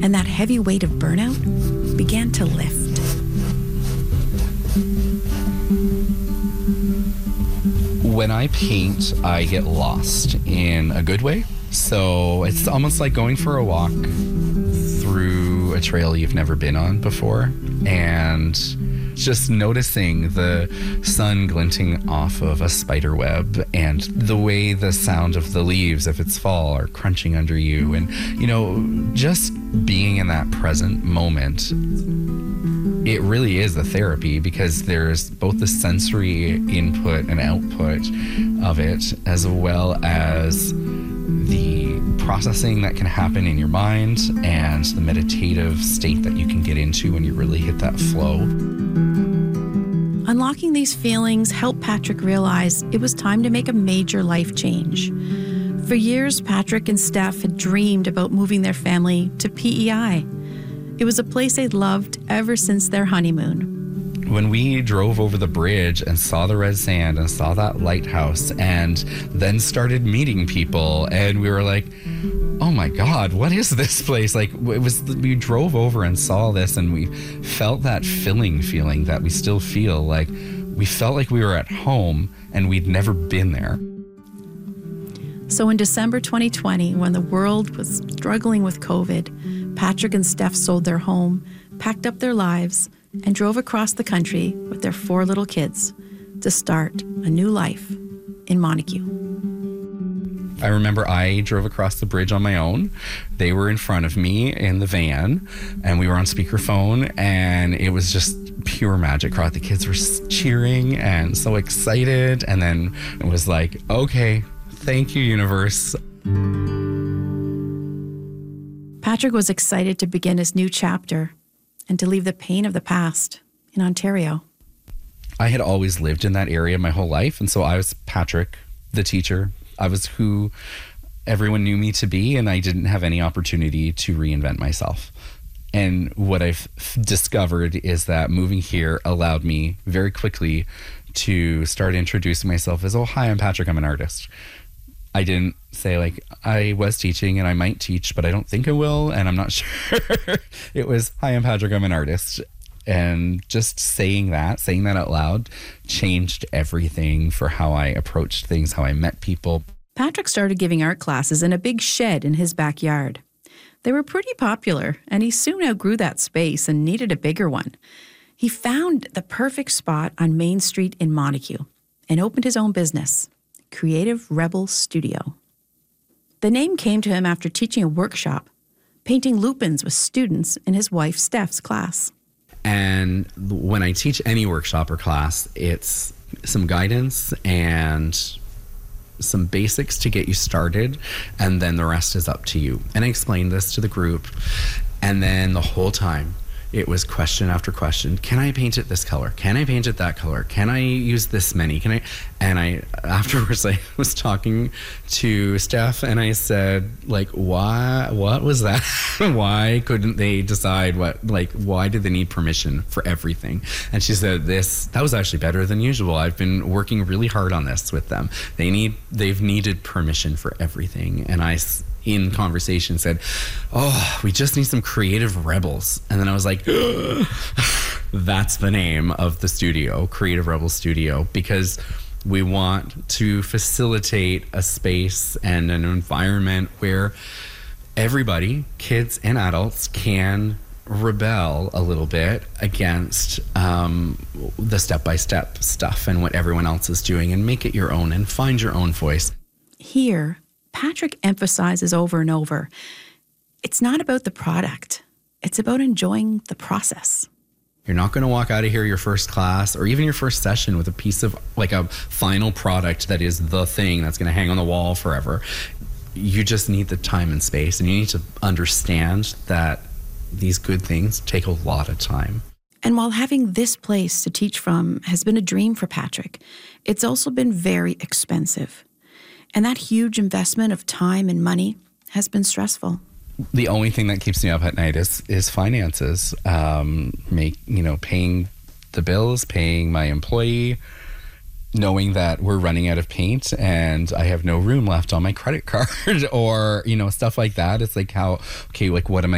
and that heavy weight of burnout began to lift. When I paint, I get lost in a good way. So it's almost like going for a walk through a trail you've never been on before, and just noticing the sun glinting off of a spider web and the way the sound of the leaves, if it's fall, are crunching under you. And, just being in that present moment, it really is a therapy, because there's both the sensory input and output of it, as well as the processing that can happen in your mind and the meditative state that you can get into when you really hit that flow. Unlocking these feelings helped Patrick realize it was time to make a major life change. For years, Patrick and Steph had dreamed about moving their family to PEI. It was a place they'd loved ever since their honeymoon. When we drove over the bridge and saw the red sand and saw that lighthouse and then started meeting people, and we were like, oh my God, what is this place? Like, we drove over and saw this, and we felt that filling feeling that we still feel. Like, we felt like we were at home and we'd never been there. So in December 2020, when the world was struggling with COVID, Patrick and Steph sold their home, packed up their lives, and drove across the country with their 4 little kids to start a new life in Montague. I remember I drove across the bridge on my own. They were in front of me in the van, and we were on speakerphone, and it was just pure magic. The kids were cheering and so excited, and then it was like, okay, thank you, universe. Patrick was excited to begin his new chapter and to leave the pain of the past in Ontario. I had always lived in that area my whole life, and so I was Patrick, the teacher. I was who everyone knew me to be, and I didn't have any opportunity to reinvent myself. And what I've discovered is that moving here allowed me very quickly to start introducing myself as, oh, hi, I'm Patrick, I'm an artist. I didn't say, like, I was teaching and I might teach, but I don't think I will, and I'm not sure. It was, hi, I'm Patrick, I'm an artist. And just saying that out loud changed everything for how I approached things, how I met people. Patrick started giving art classes in a big shed in his backyard. They were pretty popular, and he soon outgrew that space and needed a bigger one. He found the perfect spot on Main Street in Montague and opened his own business, Creative Rebel Studio. The name came to him after teaching a workshop, painting lupins with students in his wife Steph's class. And when I teach any workshop or class, it's some guidance and some basics to get you started, and then the rest is up to you. And I explained this to the group, and then the whole time it was question after question. Can I paint it this color? Can I paint it that color? Can I use this many? And I afterwards I was talking to Steph, and I said, like, what was that? Why couldn't they decide why did they need permission for everything? And she said, that was actually better than usual. I've been working really hard on this with them. They've needed permission for everything. And I, in conversation, said, oh, we just need some creative rebels. And then I was like, that's the name of the studio, Creative Rebel Studio, because we want to facilitate a space and an environment where everybody, kids and adults, can rebel a little bit against the step-by-step stuff and what everyone else is doing, and make it your own and find your own voice. Here, Patrick emphasizes over and over, it's not about the product. It's about enjoying the process. You're not going to walk out of here your first class or even your first session with a piece of, like, a final product that is the thing that's going to hang on the wall forever. You just need the time and space, and you need to understand that these good things take a lot of time. And while having this place to teach from has been a dream for Patrick, it's also been very expensive. And that huge investment of time and money has been stressful. The only thing that keeps me up at night is finances. Paying the bills, paying my employee, knowing that we're running out of paint and I have no room left on my credit card or, stuff like that. It's like, what am I